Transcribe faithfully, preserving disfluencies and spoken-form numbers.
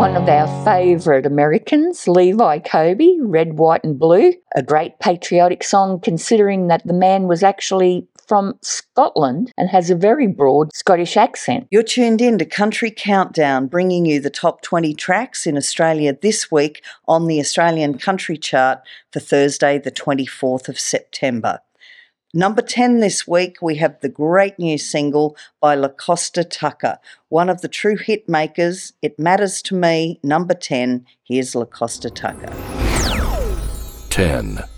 one of our favourite Americans, Levi Kobe, Red, White and Blue, a great patriotic song considering that the man was actually from Scotland and has a very broad Scottish accent. You're tuned in to Country Countdown, bringing you the top twenty tracks in Australia this week on the Australian Country Chart for Thursday, the twenty-fourth of September. Number ten this week, we have the great new single by LaCosta Tucker, one of the true hit makers. It Matters to Me, number ten. Here's LaCosta Tucker. ten.